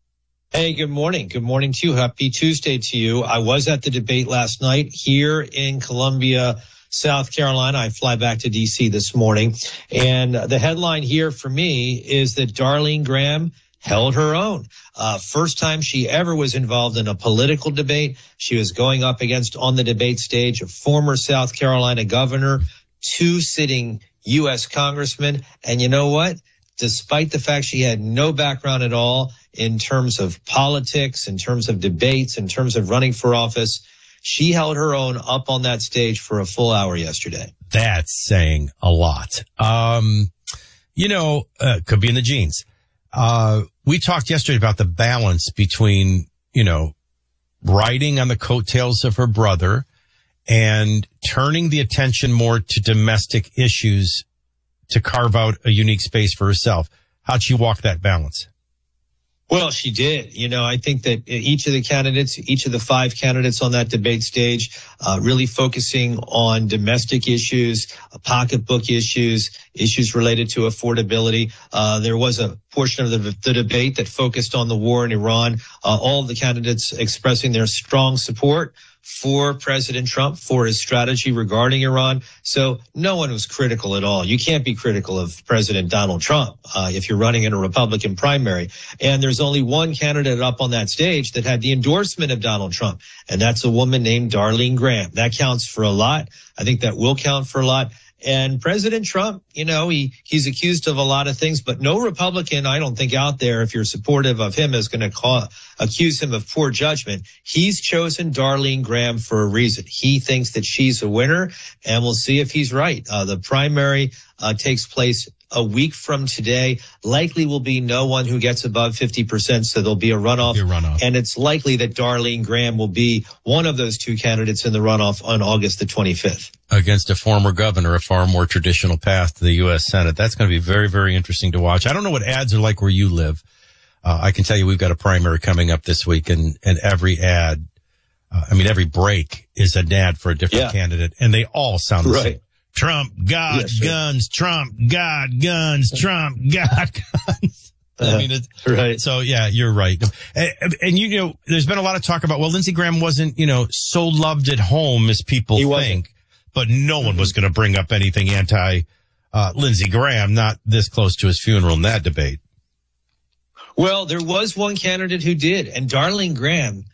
Hey, good morning. Good morning to you. Happy Tuesday to you. I was at the debate last night here in Columbia, South Carolina. I fly back to D C this morning. And the headline here for me is that Darlene Graham held her own. Uh, first time she ever was involved in a political debate. She was going up against, on the debate stage, a former South Carolina governor, two sitting U S congressmen. And you know what? Despite the fact she had no background at all in terms of politics, in terms of debates, in terms of running for office, she held her own up on that stage for a full hour yesterday.
That's saying a lot. Um, you know, uh, could be in the genes. Uh, we talked yesterday about the balance between, you know, riding on the coattails of her brother and turning the attention more to domestic issues to carve out a unique space for herself. How'd she walk that balance?
Well, she did. You know, I think that each of the candidates, each of the five candidates on that debate stage, uh, really focusing on domestic issues, uh, pocketbook issues, issues related to affordability. Uh, there was a portion of the, the debate that focused on the war in Iran. Uh, all of the candidates expressing their strong support for President Trump, for his strategy regarding Iran. So no one was critical at all. You can't be critical of President Donald Trump uh, if you're running in a Republican primary. And there's only one candidate up on that stage that had the endorsement of Donald Trump, and that's a woman named Darlene Graham. That counts for a lot. I think that will count for a lot. And President Trump, you know, he, he's accused of a lot of things, but no Republican, I don't think, out there, if you're supportive of him, is going to call, accuse him of poor judgment. He's chosen Darlene Graham for a reason. He thinks that she's a winner, and we'll see if he's right. Uh, the primary uh, takes place a week from today. Likely will be no one who gets above fifty percent, so there'll be a runoff.
Be a runoff.
And it's likely that Darlene Graham will be one of those two candidates in the runoff on August the twenty-fifth.
Against a former governor, a far more traditional path to the U S Senate. That's going to be very, very interesting to watch. I don't know what ads are like where you live. Uh, I can tell you we've got a primary coming up this week, and, and every ad, uh, I mean, every break is an ad for a different
Yeah.
candidate, and they all sound the
Right.
same. Trump, God,
Yeah, sure.
guns, Trump, God, guns, Trump, God, guns. I mean, it's,
right.
So yeah, you're right. And, and you know, there's been a lot of talk about, well, Lindsey Graham wasn't, you know, so loved at home as people
He
think,
wasn't.
but no one was going to bring up anything anti, uh, Lindsey Graham, not this close to his funeral in that debate.
Well, there was one candidate who did, and Darlene Graham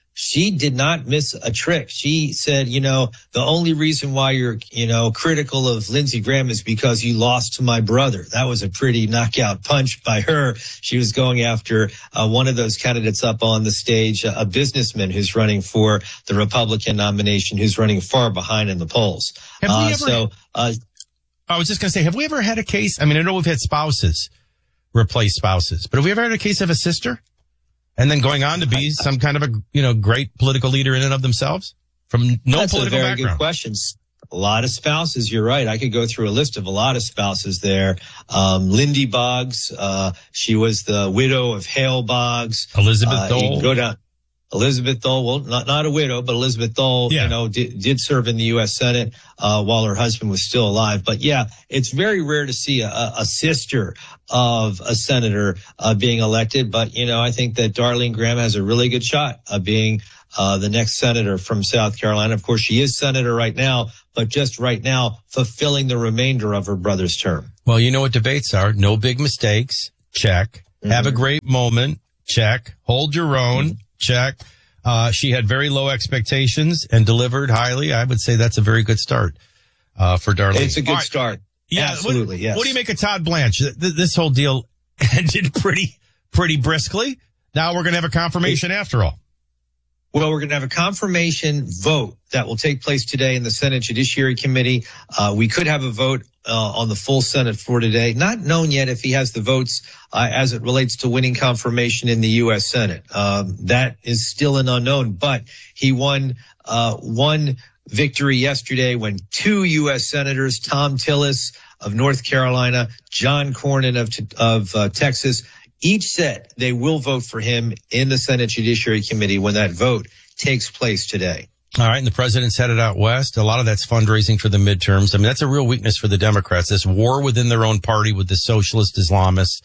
she did not miss a trick. She said, you know, the only reason why you're, you know, critical of Lindsey Graham is because you lost to my brother. That was a pretty knockout punch by her. She was going after uh, one of those candidates up on the stage, a businessman who's running for the Republican nomination, who's running far behind in the polls.
Have we
Uh,
ever,
so, uh,
I was just going to say, have we ever had a case? I mean, I know we've had spouses replace spouses, but have we ever had a case of a sister and then going on to be some kind of a, you know, great political leader in and of themselves from no
That's
political
a very
background?
good question. A lot of spouses. You're right. I could go through a list of a lot of spouses there. Um, Lindy Boggs, uh, she was the widow of Hale Boggs.
Elizabeth
uh,
Dole.
You can go down. Elizabeth Dole, well, not, not a widow, but Elizabeth Dole,
Yeah.
you know, did, did serve in the U S Senate, uh, while her husband was still alive. But yeah, it's very rare to see a, a sister of a senator, uh, being elected. But, you know, I think that Darlene Graham has a really good shot of being, uh, the next senator from South Carolina. Of course, she is senator right now, but just right now fulfilling the remainder of her brother's term.
Well, you know what debates are. No big mistakes. Check. Mm-hmm. Have a great moment. Check. Hold your own. Mm-hmm. Check. Uh, she had very low expectations and delivered highly. I would say that's a very good start, uh, for Darlene.
It's a good
right.
start.
Yeah,
absolutely.
What,
yes.
What do you make of Todd Blanche? Th- this whole deal ended pretty, pretty briskly. Now we're going to have a confirmation after all.
Well, we're going to have a confirmation vote that will take place today in the Senate Judiciary Committee. Uh, we could have a vote uh, on the full Senate floor today. Not known yet if he has the votes uh, as it relates to winning confirmation in the U S Senate. Um, that is still an unknown, but he won uh, one victory yesterday when two U S senators, Tom Tillis of North Carolina, John Cornyn of, of uh, Texas, each said they will vote for him in the Senate Judiciary Committee when that vote takes place today.
All right. And the president's headed out west. A lot of that's fundraising for the midterms. I mean, that's a real weakness for the Democrats, this war within their own party with the socialist Islamists.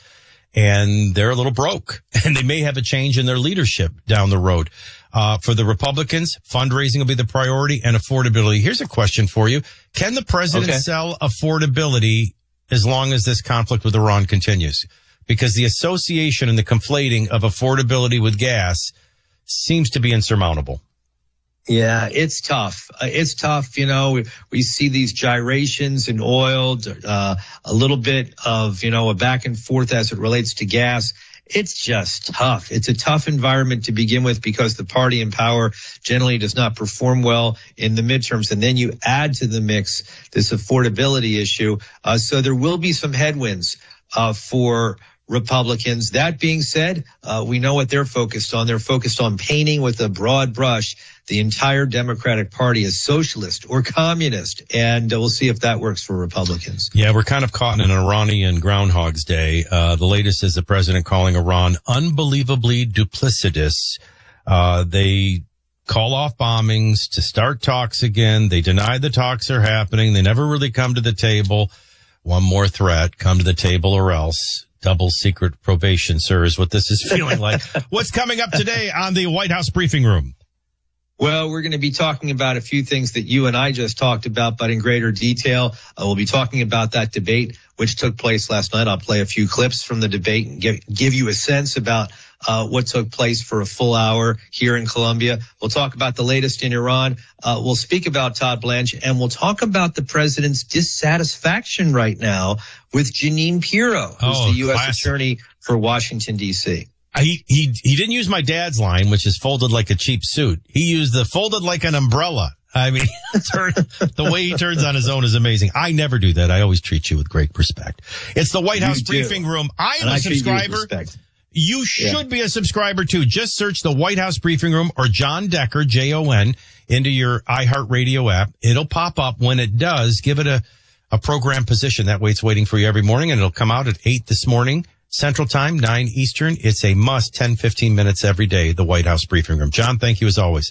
And they're a little broke and they may have a change in their leadership down the road. Uh, for the Republicans, fundraising will be the priority and affordability. Here's a question for you. Can the president
Okay.
sell affordability as long as this conflict with Iran continues? Because the association and the conflating of affordability with gas seems to be insurmountable.
Yeah, it's tough. Uh, it's tough. You know, we, we see these gyrations in oil, uh, a little bit of, you know, a back and forth as it relates to gas. It's just tough. It's a tough environment to begin with because the party in power generally does not perform well in the midterms. And then you add to the mix this affordability issue. Uh, so there will be some headwinds, uh, for Republicans. That being said, uh, we know what they're focused on. They're focused on painting with a broad brush the entire Democratic Party as socialist or communist. And uh, we'll see if that works for Republicans.
Yeah, we're kind of caught in an Iranian Groundhog's Day. Uh, the latest is the president calling Iran unbelievably duplicitous. Uh, they call off bombings to start talks again. They deny the talks are happening. They never really come to the table. One more threat, come to the table or else. Double secret probation, sir, is what this is feeling like. What's coming up today on the White House briefing room?
Well, we're going to be talking about a few things that you and I just talked about, but in greater detail. Uh, we'll be talking about that debate, which took place last night. I'll play a few clips from the debate and give, give you a sense about uh, what took place for a full hour here in Colombia. We'll talk about the latest in Iran. Uh, we'll speak about Todd Blanche, and we'll talk about the president's dissatisfaction right now with Jeanine Pirro, who's
Oh,
the U S
classic.
attorney for Washington, D C
He, he, he didn't use my dad's line, which is folded like a cheap suit. He used the folded like an umbrella. I mean, turn, the way he turns on his own is amazing. I never do that. I always treat you with great respect. It's the White
You
House
do.
briefing room. I am
And
a
I treat you with
subscriber.
respect.
You should
Yeah.
be a subscriber too. Just search the White House briefing room or John Decker, J O N, into your iHeartRadio app. It'll pop up. When it does, give it a, a program position. That way it's waiting for you every morning, and it'll come out at eight this morning. Central Time, nine Eastern. It's a must, ten, fifteen minutes every day, the White House briefing room. John, thank you as always.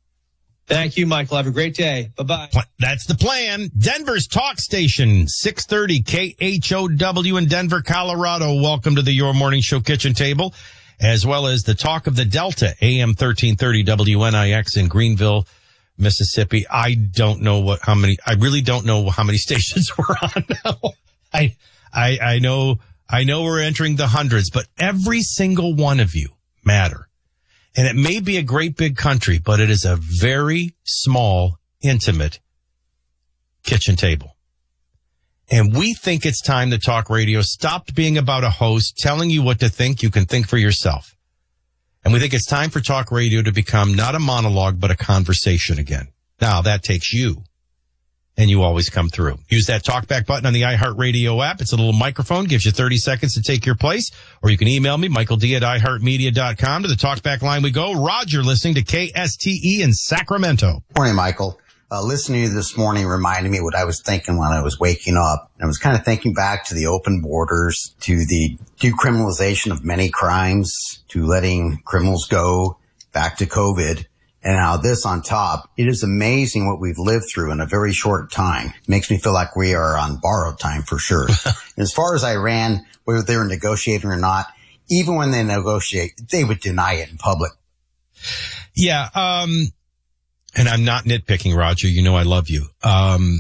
Thank you, Michael. Have a great day. Bye-bye.
That's the plan. Denver's talk station, six thirty K H O W in Denver, Colorado. Welcome to the Your Morning Show kitchen table, as well as the talk of the Delta, A M thirteen thirty W N I X in Greenville, Mississippi. I don't know what, how many, I really don't know how many stations we're on now. I, I, I know, I know we're entering the hundreds, but every single one of you matter. And it may be a great big country, but it is a very small, intimate kitchen table. And we think it's time that talk radio stopped being about a host telling you what to think. You can think for yourself. And we think it's time for talk radio to become not a monologue, but a conversation again. Now, that takes you. And you always come through. Use that talkback button on the iHeartRadio app. It's a little microphone, gives you thirty seconds to take your place. Or you can email me, Michael D at i heart media dot com. To the talkback line we go. Roger listening to K S T E in Sacramento.
Morning, Michael. Uh, listening to you this morning reminded me what I was thinking when I was waking up. I was kind of thinking back to the open borders, to the decriminalization of many crimes, to letting criminals go, back to COVID. And now this on top, it is amazing what we've lived through in a very short time. It makes me feel like we are on borrowed time for sure. As far as Iran, whether they were negotiating or not, even when they negotiate, they would deny it in public.
Yeah, um, and I'm not nitpicking, Roger. You know I love you. Um,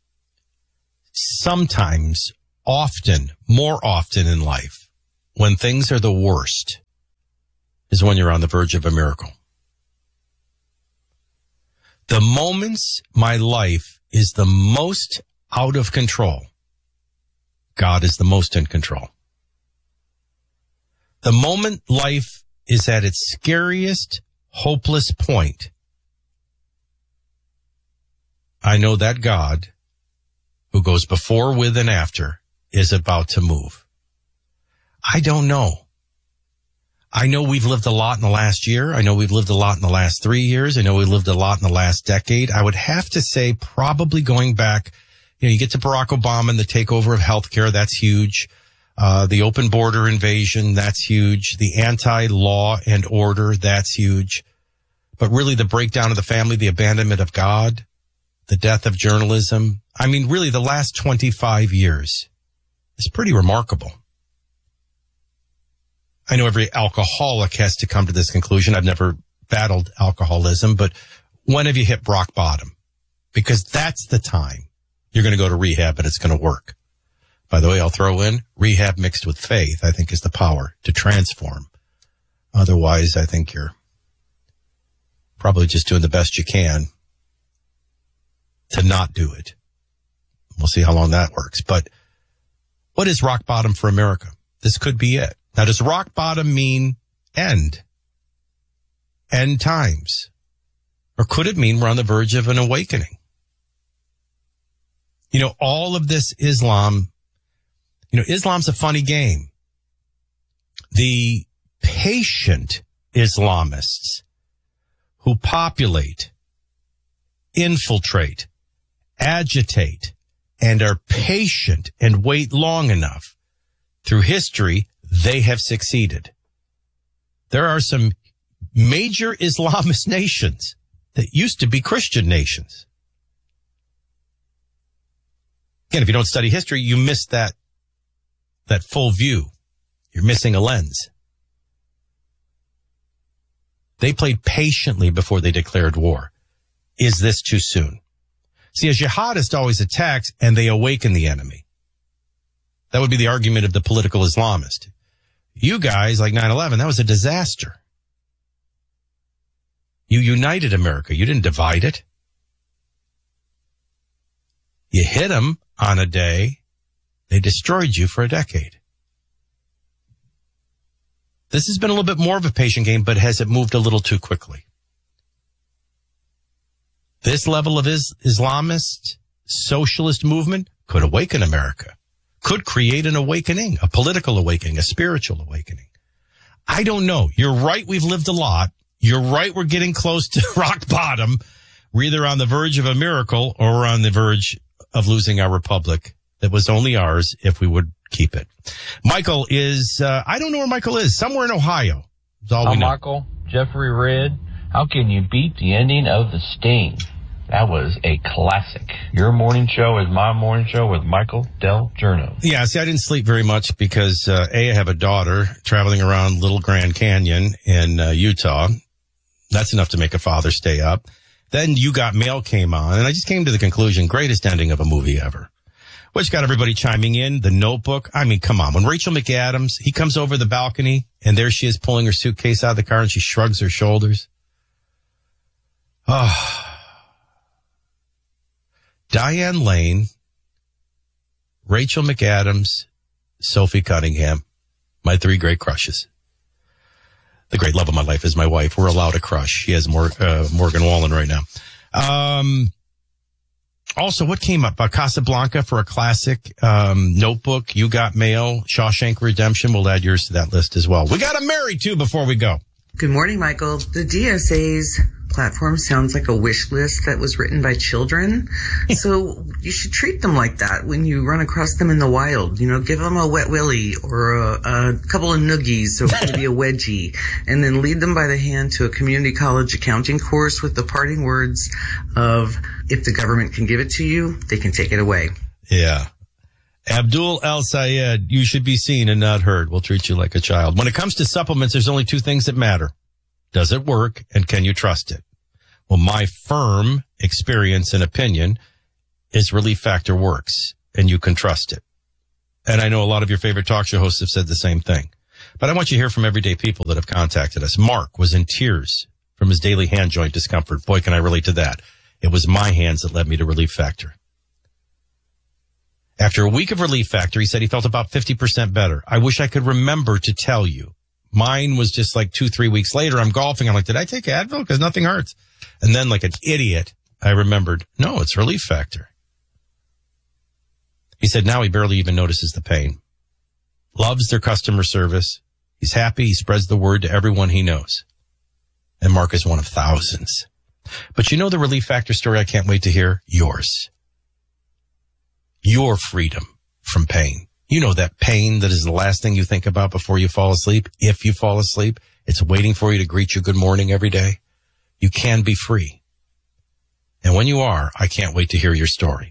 sometimes, often, more often in life, when things are the worst, is when you're on the verge of a miracle. The moments my life is the most out of control, God is the most in control. The moment life is at its scariest, hopeless point, I know that God, who goes before, with, and after, is about to move. I don't know. I know we've lived a lot in the last year. I know we've lived a lot in the last three years. I know we've lived a lot in the last decade. I would have to say probably going back, you know, you get to Barack Obama and the takeover of healthcare. That's huge. Uh, the open border invasion. That's huge. The anti-law and order. That's huge. But really the breakdown of the family, the abandonment of God, the death of journalism. I mean, really the last twenty-five years is pretty remarkable. I know every alcoholic has to come to this conclusion. I've never battled alcoholism, but when have you hit rock bottom? Because that's the time you're going to go to rehab and it's going to work. By the way, I'll throw in rehab mixed with faith, I think is the power to transform. Otherwise, I think you're probably just doing the best you can to not do it. We'll see how long that works. But what is rock bottom for America? This could be it. Now, does rock bottom mean end? End times? Or could it mean we're on the verge of an awakening? You know, all of this Islam, you know, Islam's a funny game. The patient Islamists who populate, infiltrate, agitate, and are patient and wait long enough through history, they have succeeded. There are some major Islamist nations that used to be Christian nations. Again, if you don't study history, you miss that, that full view. You're missing a lens. They played patiently before they declared war. Is this too soon? See, a jihadist always attacks and they awaken the enemy. That would be the argument of the political Islamist. You guys, like nine eleven, that was a disaster. You united America. You didn't divide it. You hit them on a day. They destroyed you for a decade. This has been a little bit more of a patient game, but has it moved a little too quickly? This level of is- Islamist socialist movement could awaken America. Could create an awakening, a political awakening, a spiritual awakening. I don't know. You're right. We've lived a lot. You're right. We're getting close to rock bottom. We're either on the verge of a miracle or we're on the verge of losing our republic that was only ours if we would keep it. Michael is, uh, I don't know where Michael is. Somewhere in Ohio. That's all
Hi,
we know.
Michael, Jeffrey Red. How can you beat the ending of The Sting? That was a classic. Your morning show is my morning show with Michael Del Giorno.
Yeah, see, I didn't sleep very much because, uh, A, I have a daughter traveling around Little Grand Canyon in uh, Utah. That's enough to make a father stay up. Then You Got Mail came on, and I just came to the conclusion, greatest ending of a movie ever. Which got everybody chiming in. The Notebook. I mean, come on. When Rachel McAdams, he comes over the balcony, and there she is pulling her suitcase out of the car, and she shrugs her shoulders. Oh. Diane Lane, Rachel McAdams, Sophie Cunningham, my three great crushes. The great love of my life is my wife. We're allowed a crush. She has more, uh, Morgan Wallen right now. Um, also, what came up? Uh, Casablanca for a classic, um, Notebook, You Got Mail, Shawshank Redemption. We'll add yours to that list as well. We got a Mary, too, before we go.
Good morning, Michael. The D S A's platform sounds like a wish list that was written by children. So you should treat them like that when you run across them in the wild. You know, give them a wet willy or a, a couple of noogies, so maybe a wedgie, and then lead them by the hand to a community college accounting course with the parting words of, if the government can give it to you, they can take it away.
Yeah. Abdul El Sayed, you should be seen and not heard. We'll treat you like a child. When it comes to supplements, there's only two things that matter. Does it work, and can you trust it? Well, my firm experience and opinion is Relief Factor works, and you can trust it. And I know a lot of your favorite talk show hosts have said the same thing. But I want you to hear from everyday people that have contacted us. Mark was in tears from his daily hand joint discomfort. Boy, can I relate to that. It was my hands that led me to Relief Factor. After a week of Relief Factor, he said he felt about fifty percent better. I wish I could remember to tell you. Mine was just like two, three weeks later. I'm golfing. I'm like, did I take Advil? Because nothing hurts. And then like an idiot, I remembered, no, it's Relief Factor. He said now he barely even notices the pain. Loves their customer service. He's happy. He spreads the word to everyone he knows. And Mark is one of thousands. But you know the Relief Factor story I can't wait to hear? Yours. Your freedom from pain. You know that pain that is the last thing you think about before you fall asleep. If you fall asleep, it's waiting for you to greet you good morning every day. You can be free. And when you are, I can't wait to hear your story.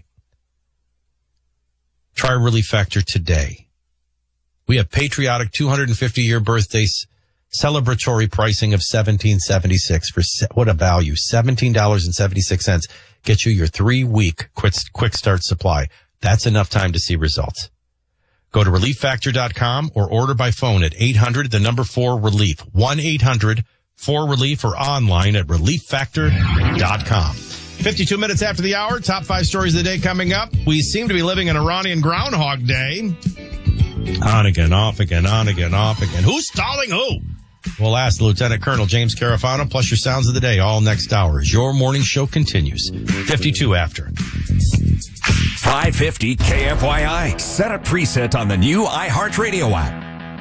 Try Relief Factor today. We have patriotic two hundred fifty year birthdays, celebratory pricing of seventeen seventy-six for se- what a value. seventeen dollars and seventy-six cents gets you your three week quick, quick start supply. That's enough time to see results. Go to relief factor dot com or order by phone at eight hundred, the number four relief, one eight hundred four relief, or online at relief factor dot com. fifty-two minutes after the hour, top five stories of the day coming up. We seem to be living in Iranian Groundhog Day. On again, off again, on again, off again. Who's stalling who? We'll ask Lieutenant Colonel James Carafano, plus your sounds of the day all next hour as your morning show continues. fifty-two after.
five fifty K F Y I. Set a preset on the new iHeartRadio app.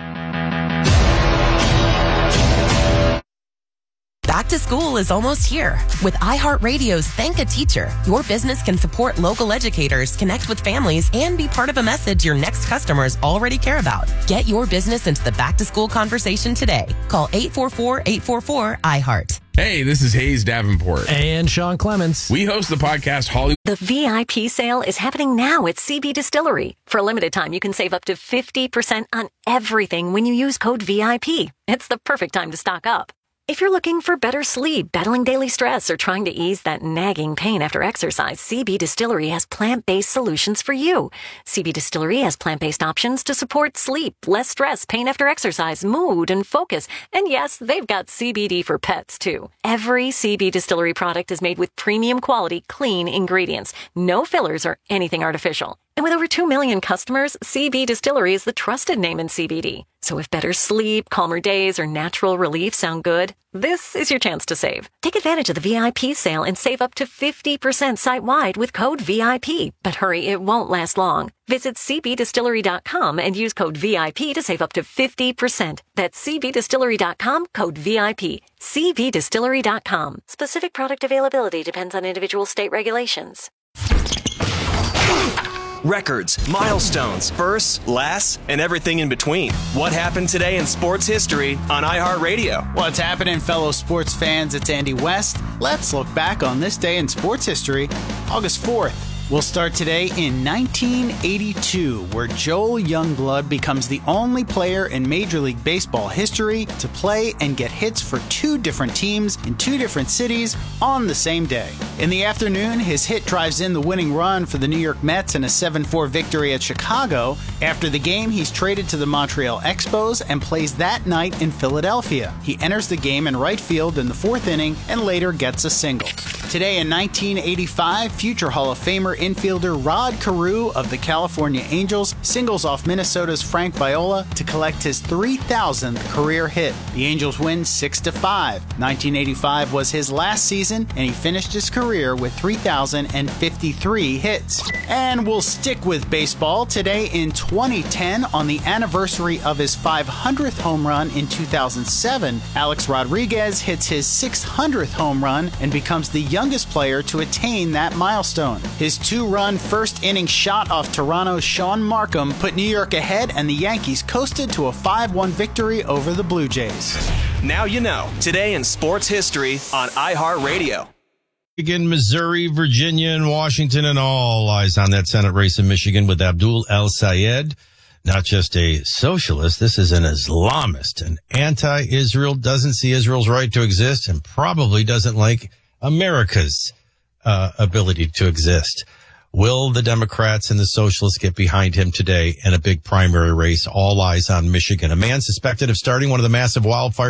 Back to school is almost here. With iHeartRadio's Thank a Teacher, your business can support local educators, connect with families, and be part of a message your next customers already care about. Get your business into the back-to-school conversation today. Call eight four four, eight four four, I heart.
Hey, this is Hayes Davenport.
And Sean Clements.
We host the podcast Hollywood.
The V I P sale is happening now at C B Distillery. For a limited time, you can save up to fifty percent on everything when you use code V I P. It's the perfect time to stock up. If you're looking for better sleep, battling daily stress, or trying to ease that nagging pain after exercise, C B Distillery has plant-based solutions for you. C B Distillery has plant-based options to support sleep, less stress, pain after exercise, mood, and focus. And yes, they've got C B D for pets, too. Every C B Distillery product is made with premium quality, clean ingredients. No fillers or anything artificial. And with over two million customers, C B Distillery is the trusted name in C B D. So if better sleep, calmer days, or natural relief sound good, this is your chance to save. Take advantage of the V I P sale and save up to fifty percent site-wide with code V I P. But hurry, it won't last long. Visit c b distillery dot com and use code V I P to save up to fifty percent. That's c b distillery dot com, code V I P. c b distillery dot com. Specific product availability depends on individual state regulations.
Records, milestones, firsts, lasts, and everything in between. What happened today in sports history on iHeartRadio?
What's happening, fellow sports fans? It's Andy West. Let's look back on this day in sports history, August fourth, We'll start today in nineteen eighty-two, where Joel Youngblood becomes the only player in Major League Baseball history to play and get hits for two different teams in two different cities on the same day. In the afternoon, his hit drives in the winning run for the New York Mets in a seven four victory at Chicago. After the game, he's traded to the Montreal Expos and plays that night in Philadelphia. He enters the game in right field in the fourth inning and later gets a single. Today in nineteen eighty-five, future Hall of Famer infielder Rod Carew of the California Angels singles off Minnesota's Frank Viola to collect his three thousandth career hit. The Angels win six to five. nineteen eighty-five was his last season, and he finished his career with three thousand fifty-three hits. And we'll stick with baseball. Today in twenty ten, on the anniversary of his five hundredth home run in two thousand seven, Alex Rodriguez hits his six hundredth home run and becomes the youngest player to attain that milestone. His two-run first-inning shot off Toronto's Sean Markham put New York ahead, and the Yankees coasted to a five one victory over the Blue Jays.
Now you know. Today in sports history on iHeartRadio.
Michigan, Missouri, Virginia, and Washington, and all eyes on that Senate race in Michigan with Abdul El-Sayed. Not just a socialist, this is an Islamist, an anti-Israel, doesn't see Israel's right to exist, and probably doesn't like America's uh, ability to exist. Will the Democrats and the socialists get behind him today in a big primary race? All eyes on Michigan. A man suspected of starting one of the massive wildfires